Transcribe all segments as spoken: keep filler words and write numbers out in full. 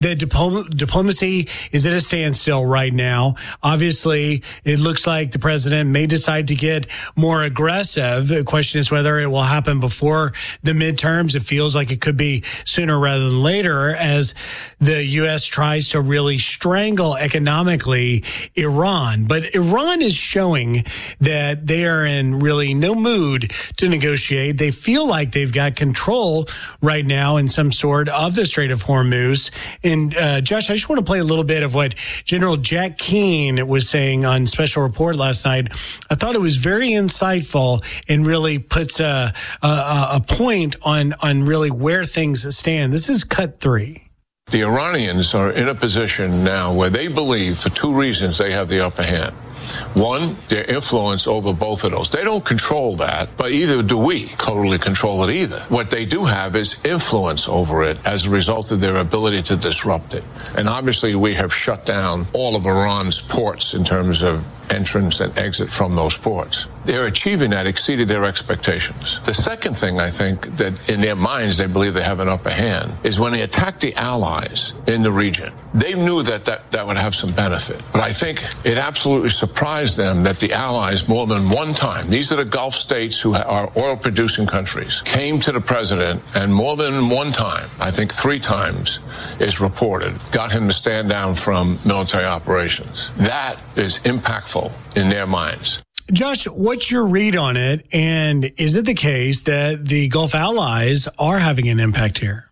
The diplom- diplomacy is at a standstill right now. Obviously, it looks like the president may decide to get more aggressive. The question is whether it will happen before the midterms. It feels like it could be sooner rather than later as the U S tries to really strangle economically Iran. But Iran is showing that they are in really no mood to negotiate. They feel like they've got control right now in some sort of the Strait of Hormuz. And uh, Josh, I just want to play a little bit of what General Jack Keane was saying on Special Report last night. I thought it was very insightful and really puts a, a, a point on, on really where things stand. This is cut three. The Iranians are in a position now where they believe, for two reasons, they have the upper hand. One, their influence over both of those. They don't control that, but either do we totally control it either. What they do have is influence over it as a result of their ability to disrupt it. And obviously we have shut down all of Iran's ports in terms of entrance and exit from those ports. They're achieving that, exceeded their expectations. The second thing I think that in their minds they believe they have an upper hand is when they attack the allies in the region. They knew that that, that would have some benefit. But I think it absolutely surprised them that the allies more than one time, these are the Gulf states who are oil-producing countries, came to the president and more than one time, I think three times is reported, got him to stand down from military operations. That is impactful in their minds. Josh, what's your read on it? And is it the case that the Gulf allies are having an impact here?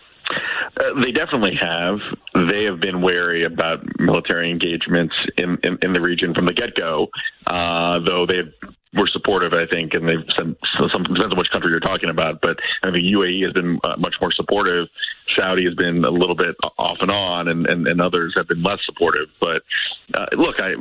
Uh, they definitely have. They have been wary about military engagements in, in, in the region from the get-go, uh, though they were supportive, I think, and they've sent some, depends on which country you're talking about, but I think U A E has been uh, much more supportive. Saudi has been a little bit off and on, and, and, and others have been less supportive. But uh, look, I,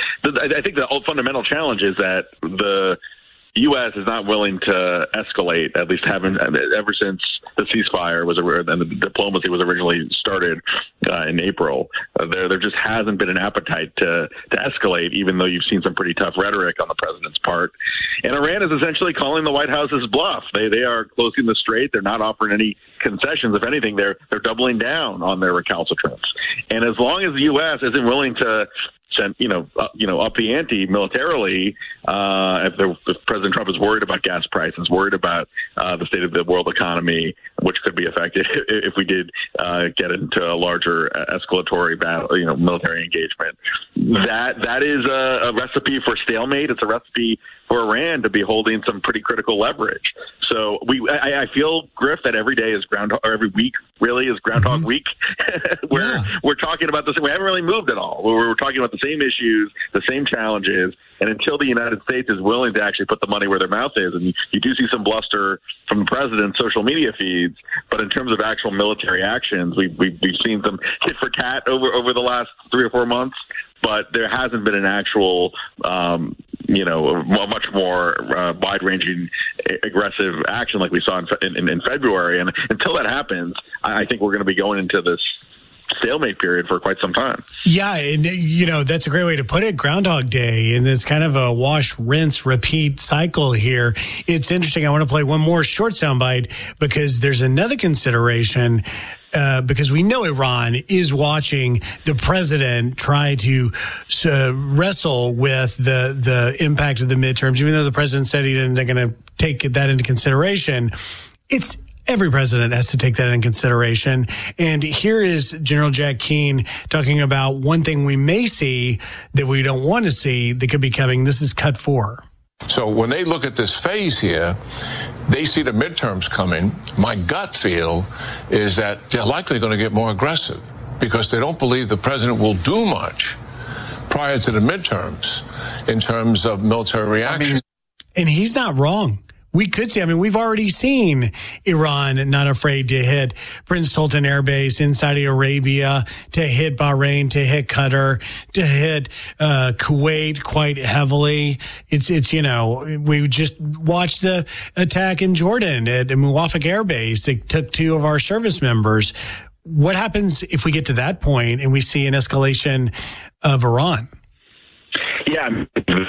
I think the fundamental challenge is that the U S is not willing to escalate, at least haven't ever since the ceasefire was and the diplomacy was originally started uh, in April. Uh, there, there just hasn't been an appetite to to escalate, even though you've seen some pretty tough rhetoric on the president's part. And Iran is essentially calling the White House's bluff. They they are closing the strait. They're not offering any concessions. If anything, they're they're doubling down on their recalcitrance. And as long as the U S isn't willing to send, you know, uh, you know, up the ante militarily, uh, if, the, if President Trump is worried about gas prices, worried about uh, the state of the world economy, which could be affected if we did uh, get into a larger escalatory battle, you know, military engagement. That that is a, a recipe for stalemate. It's a recipe for Iran to be holding some pretty critical leverage. So we, I, I feel, Griff, that every day is groundhog, or every week really is Groundhog mm-hmm. Week. we're yeah. we're talking about this. We haven't really moved at all. We're, we're talking about the same issues, the same challenges, and until the United States is willing to actually put the money where their mouth is, and you, you do see some bluster from the president's social media feeds, but in terms of actual military actions, we've we've, we've seen some tit for tat over over the last three or four months. But there hasn't been an actual, um, you know, a much more uh, wide-ranging, aggressive action like we saw in, in, in February. And until that happens, I think we're going to be going into this stalemate period for quite some time. Yeah, and, you know, that's a great way to put it, Groundhog Day, and it's kind of a wash, rinse, repeat cycle here. It's interesting. I want to play one more short soundbite because there's another consideration. Uh, because we know Iran is watching the president try to uh, wrestle with the the impact of the midterms, even though the president said he didn't, they're going to take that into consideration. It's every president has to take that into consideration. And here is General Jack Keane talking about one thing we may see that we don't want to see that could be coming. This is cut four. So when they look at this phase here, they see the midterms coming. My gut feel is that they're likely going to get more aggressive because they don't believe the president will do much prior to the midterms in terms of military reaction. I mean, and he's not wrong. We could see, I mean, we've already seen Iran not afraid to hit Prince Sultan Air Base in Saudi Arabia, to hit Bahrain, to hit Qatar, to hit uh, Kuwait quite heavily. It's, it's you know, we just watched the attack in Jordan at Muwafaq Air Base. It took two of our service members. What happens if we get to that point and we see an escalation of Iran? Yeah.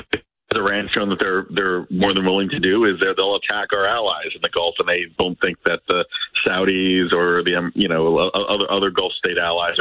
Iran's shown that they're they're more than willing to do is that they'll attack our allies in the Gulf, and they don't think that the Saudis or the um, you know other other Gulf state allies